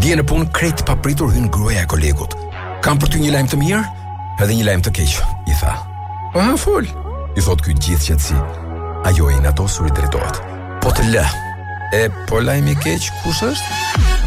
Dje në punë krejt papritur hyn gruaja e kolegut. Kam për ty një lajm të mirë, edhe një lajm të keq, i tha. Aha, fol, i thot ky gjithë qetësi. Ajo e natosur i drejtohet. Po të lë. E po lajmi i keq kush është?